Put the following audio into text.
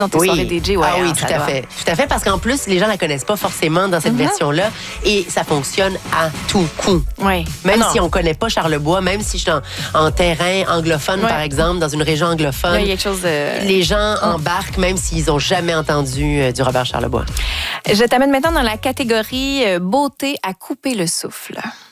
dans tes soirées DJ. Ouais, ah oui, tout à fait. Tout à fait, parce qu'en plus, les gens la connaissent pas forcément dans cette version-là et ça fonctionne à tout coup. Oui. Même si on connaît pas Charlebois, même si je suis en terrain anglophone, par exemple, dans une région anglophone, il y a quelque chose de... les gens embarquent même s'ils ont jamais entendu du Robert Charlebois. Je t'amène maintenant dans la catégorie beauté à couper le souffle.